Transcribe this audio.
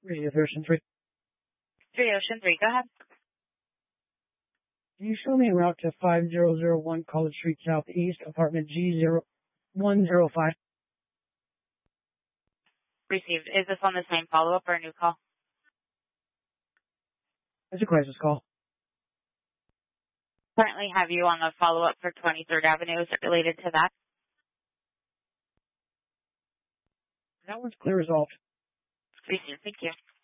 Radio version 3. 3 Ocean 3, go ahead. Can you show me a route to 5001 College Street Southeast, apartment G0105? Received. Is this on the same follow-up or a new call? It's a crisis call. Currently have you on the follow-up for 23rd Avenue. Is it related to that? That one's clear resolved. Received. Thank you.